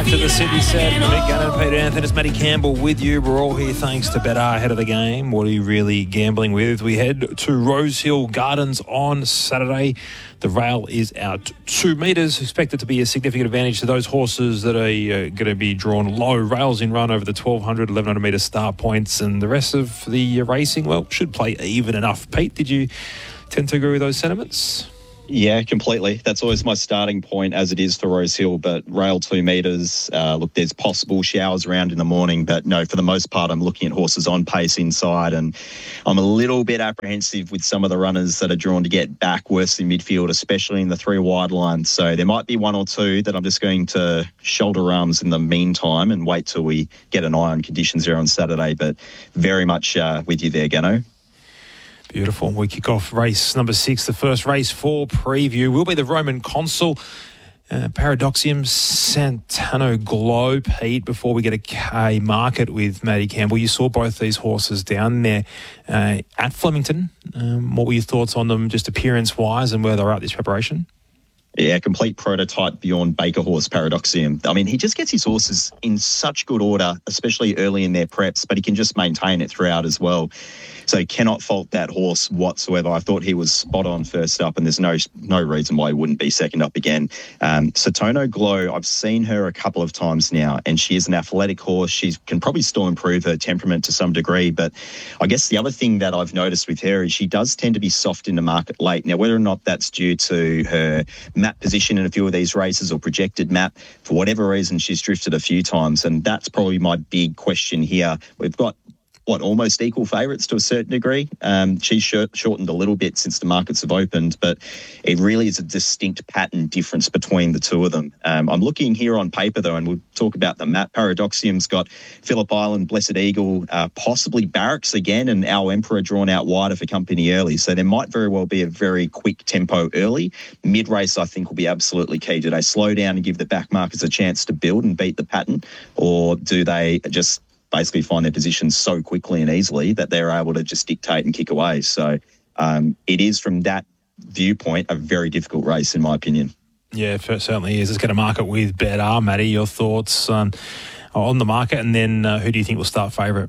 back to the Sydney set. Mick Gannon, Peter Anthony, it's Matty Campbell with you. We're all here thanks to Betr ahead of the game. What are you really gambling with? We head to Rosehill Gardens on Saturday. The rail is out 2 metres. Expected to be a significant advantage to those horses that are going to be drawn low. Rails in run over the 1,200, 1,100 metre start points, and the rest of the racing, well, should play even enough. Pete, did you tend to agree with those sentiments? Yeah, completely. That's always my starting point, as it is for Rosehill. But rail 2 metres, look, there's possible showers around in the morning. But no, for the most part, I'm looking at horses on pace inside. And I'm a little bit apprehensive with some of the runners that are drawn to get back worse in midfield, especially in the 3 wide lines. So there might be 1 or 2 that I'm just going to shoulder arms in the meantime and wait till we get an eye on conditions there on Saturday. But very much with you there, Gano. Beautiful. We kick off race number 6. The first race for preview will be the Roman Consul, Paradoxium Santano Glow. Pete, before we get a market with Matty Campbell, you saw both these horses down there at Flemington. What were your thoughts on them, just appearance-wise, and where they're at this preparation? Yeah, complete prototype beyond Baker horse Paradoxium. I mean, he just gets his horses in such good order, especially early in their preps, but he can just maintain it throughout as well. So cannot fault that horse whatsoever. I thought he was spot on first up, and there's no reason why he wouldn't be second up again. Satono Glow, I've seen her a couple of times now, and she is an athletic horse. She can probably still improve her temperament to some degree, but I guess the other thing that I've noticed with her is she does tend to be soft in the market late. Now, whether or not that's due to her map position in a few of these races or projected map, for whatever reason, she's drifted a few times, and that's probably my big question here. We've got almost equal favourites to a certain degree. She's shortened a little bit since the markets have opened, but it really is a distinct pattern difference between the two of them. I'm looking here on paper, though, and we'll talk about the map. Paradoxium's got Phillip Island, Blessed Eagle, possibly Barracks again, and Our Emperor drawn out wider for company early. So there might very well be a very quick tempo early. Mid-race, I think, will be absolutely key. Do they slow down and give the back markers a chance to build and beat the pattern, or do they just basically find their positions so quickly and easily that they're able to just dictate and kick away? So it is, from that viewpoint, a very difficult race, in my opinion. Yeah, it certainly is. Let's get a market with Betr. Matty, your thoughts on the market, and then who do you think will start favourite?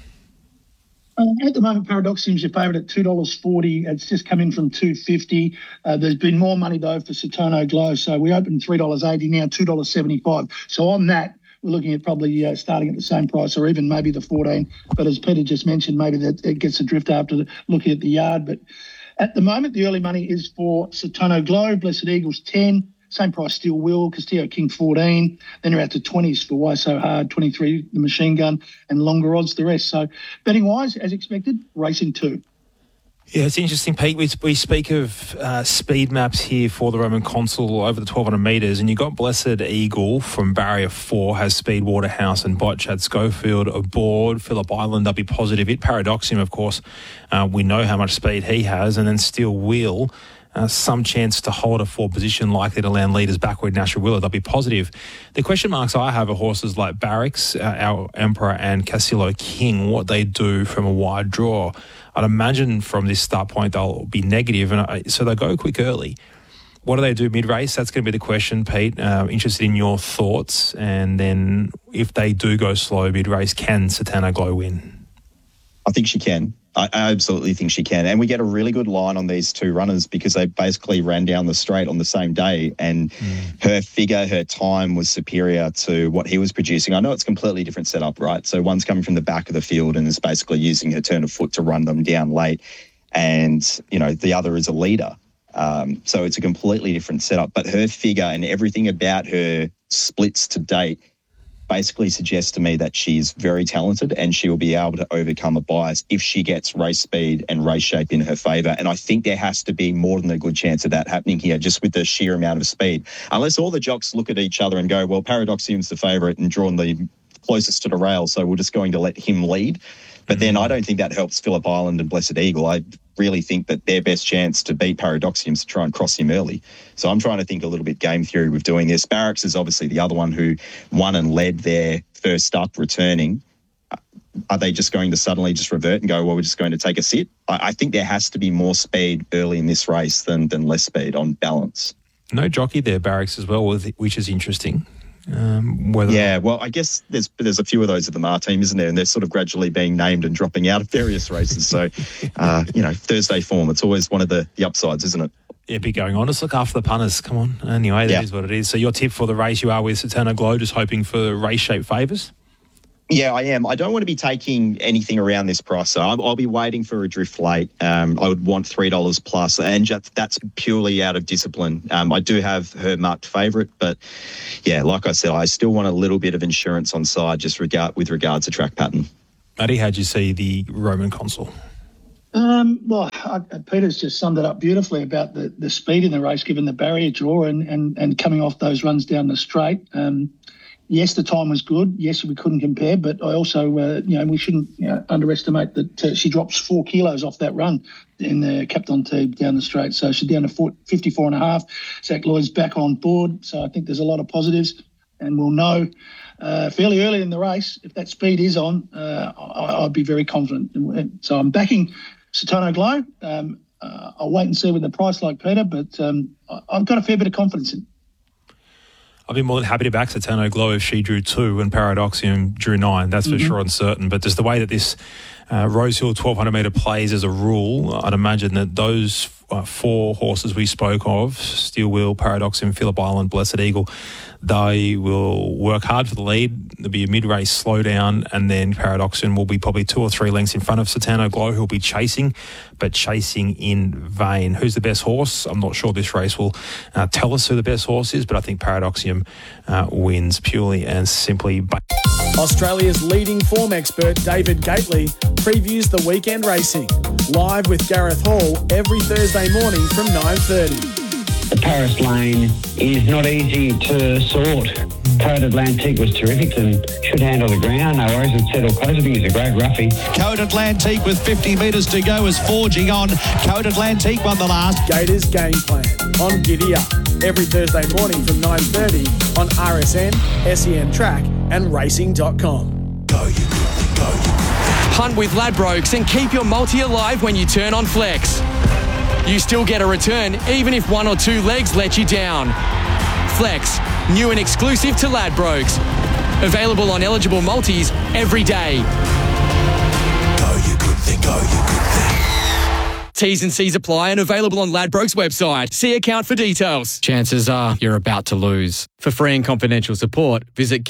At the moment, Paradoxium's your favourite at $2.40. It's just come in from $2.50. There's been more money, though, for Satono Glow. So we opened $3.80, now $2.75. So on that, we're looking at probably starting at the same price, or even maybe the 14. But as Peter just mentioned, maybe that it gets adrift after looking at the yard. But at the moment, the early money is for Satono Glow, Blessed Eagles 10, same price Steel Will, Castillo King 14. Then you're out to 20s for Why So Hard, 23 the Machine Gun, and longer odds the rest. So betting wise, as expected, racing 2. Yeah, it's interesting, Pete. We speak of speed maps here for the Roman Consul over the 1,200 metres, and you got Blessed Eagle from Barrier 4, has Speed Waterhouse and Bot Chad Schofield aboard. Phillip Island, they'll be positive. Paradoxium, of course, we know how much speed he has, and then Steel Wheel, some chance to hold a 4 position, likely to land leaders backward. National Willer, they'll be positive. The question marks I have are horses like Barracks, Our Emperor, and Castillo King, what they do from a wide draw. I'd imagine from this start point they'll be negative, and so they go quick early. What do they do mid-race? That's going to be the question, Pete. Interested in your thoughts. And then if they do go slow mid-race, can Satono Glow win? I think she can. I absolutely think she can. And we get a really good line on these 2 runners because they basically ran down the straight on the same day, and her figure, her time was superior to what he was producing. I know it's a completely different setup, right? So one's coming from the back of the field and is basically using her turn of foot to run them down late. And, the other is a leader. So it's a completely different setup. But her figure and everything about her splits to date basically suggests to me that she's very talented and she will be able to overcome a bias if she gets race speed and race shape in her favour. And I think there has to be more than a good chance of that happening here, just with the sheer amount of speed. Unless all the jocks look at each other and go, well, Paradoxium's the favourite and drawn the closest to the rail, so we're just going to let him lead. But then I don't think that helps Phillip Island and Blessed Eagle. I really think that their best chance to beat Paradoxium is to try and cross him early. So I'm trying to think a little bit game theory with doing this. Barracks is obviously the other one who won and led their first up returning. Are they just going to suddenly just revert and go, well, we're just going to take a sit? I think there has to be more speed early in this race than less speed on balance. No jockey there, Barracks as well, which is interesting. Yeah, well, I guess there's a few of those at the Mar team, isn't there? And they're sort of gradually being named and dropping out of various races. So, Thursday form, it's always one of the upsides, isn't it? Yeah, be going on. Just look after the punters. Come on. Anyway, that is what it is. So your tip for the race, you are with Saturno Glow, just hoping for race shape favours? Yeah, I am. I don't want to be taking anything around this price, so I'll be waiting for a drift late. I would want $3 plus, and that's purely out of discipline. I do have her marked favourite, but yeah, like I said, I still want a little bit of insurance on side just with regards to track pattern. Matty, how'd you see the Roman Consul? Peter's just summed it up beautifully about the speed in the race, given the barrier draw and coming off those runs down the straight. Yes, the time was good. Yes, we couldn't compare, but I also, we shouldn't underestimate that she drops 4 kilos off that run in the Captain T down the straight. So she's down to 54.5. Zach Lloyd's back on board. So I think there's a lot of positives, and we'll know fairly early in the race if that speed is on. I'd be very confident. So I'm backing Saturno Glow. I'll wait and see with the price like Peter, but I've got a fair bit of confidence in. I'd be more than happy to back Saturno Glow if she drew 2 and Paradoxium drew 9. That's for sure and certain. But just the way that this Rosehill 1,200 metre plays as a rule, I'd imagine that those 4 horses we spoke of, Steel Wheel, Paradoxium, Phillip Island, Blessed Eagle, they will work hard for the lead. There'll be a mid-race slowdown, and then Paradoxium will be probably 2 or 3 lengths in front of Saturno Glow, who'll be chasing, but chasing in vain. Who's the best horse? I'm not sure this race will tell us who the best horse is, but I think Paradoxium wins purely and simply. Australia's leading form expert, David Gately, previews the weekend racing. Live with Gareth Hall every Thursday morning from 9:30. The Paris Lane is not easy to sort. Code Atlantique was terrific and should handle the ground. No worries, it's settled close. I think he's a great roughie. Code Atlantique with 50 metres to go is forging on. Code Atlantique won the last. Gators Game Plan on Giddy Up every Thursday morning from 9:30 on RSN, SEN Track and Racing.com. Go, you good, go, you good. Hunt with Ladbrokes and keep your multi alive when you turn on Flex. You still get a return even if 1 or 2 legs let you down. Flex, new and exclusive to Ladbrokes. Available on eligible multis every day. Go, you good thing, go, you good thing. T's and C's apply and available on Ladbrokes website. See account for details. Chances are you're about to lose. For free and confidential support, visit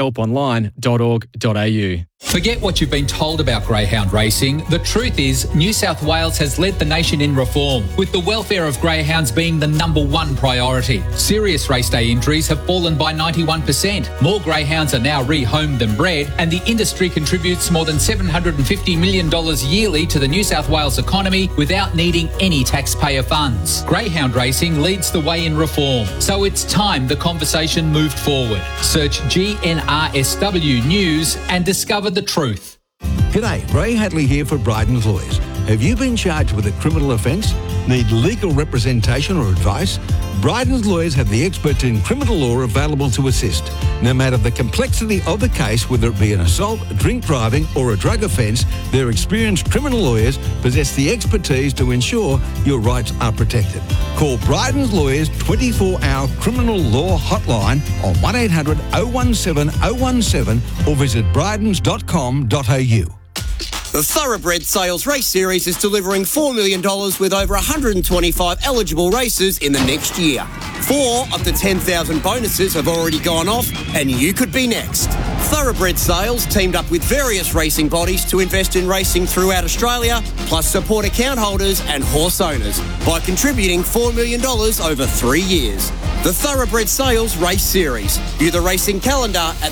gamblinghelponline.org.au. Forget what you've been told about greyhound racing. The truth is, New South Wales has led the nation in reform, with the welfare of greyhounds being the number 1 priority. Serious race day injuries have fallen by 91%. More greyhounds are now rehomed than bred, and the industry contributes more than $750 million yearly to the New South Wales economy without needing any taxpayer funds. Greyhound racing leads the way in reform, so it's time the conversation moved forward. Search GNRSW News and discover the truth. G'day, Ray Hadley here for Bryden's Lawyers. Have you been charged with a criminal offence? Need legal representation or advice? Bryden's Lawyers have the experts in criminal law available to assist. No matter the complexity of the case, whether it be an assault, drink driving or a drug offence, their experienced criminal lawyers possess the expertise to ensure your rights are protected. Call Bryden's Lawyers 24-hour criminal law hotline on 1800 017 017 or visit brydens.com.au. The Thoroughbred Sales Race Series is delivering $4 million with over 125 eligible races in the next year. 4 of the 10,000 bonuses have already gone off, and you could be next. Thoroughbred Sales teamed up with various racing bodies to invest in racing throughout Australia, plus support account holders and horse owners by contributing $4 million over 3 years. The Thoroughbred Sales Race Series. View the racing calendar at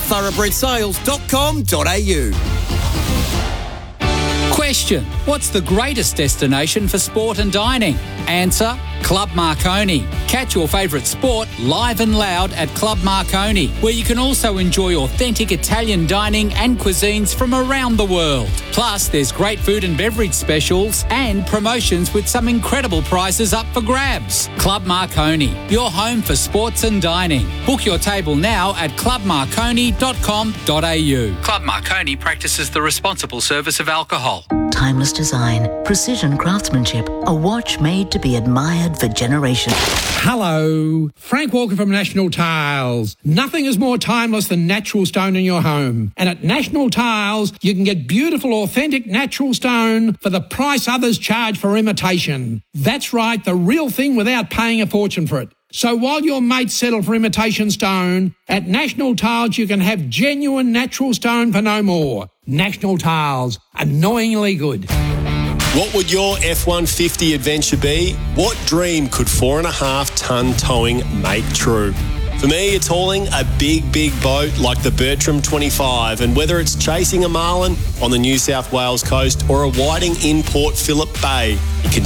thoroughbredsales.com.au. Question: what's the greatest destination for sport and dining? Answer: Club Marconi. Catch your favourite sport live and loud at Club Marconi, where you can also enjoy authentic Italian dining and cuisines from around the world. Plus, there's great food and beverage specials and promotions with some incredible prizes up for grabs. Club Marconi, your home for sports and dining. Book your table now at clubmarconi.com.au. Club Marconi practices the responsible service of alcohol. Timeless design, precision craftsmanship, a watch made to be admired for generations. Hello, Frank Walker from National Tiles. Nothing is more timeless than natural stone in your home. And at National Tiles, you can get beautiful, authentic natural stone for the price others charge for imitation. That's right, the real thing without paying a fortune for it. So while your mates settle for imitation stone, at National Tiles you can have genuine natural stone for no more. National Tiles, annoyingly good. What would your F-150 adventure be? What dream could 4.5 tonne towing make true? For me, it's hauling a big, big boat like the Bertram 25, and whether it's chasing a marlin on the New South Wales coast or a whiting in Port Phillip Bay, you can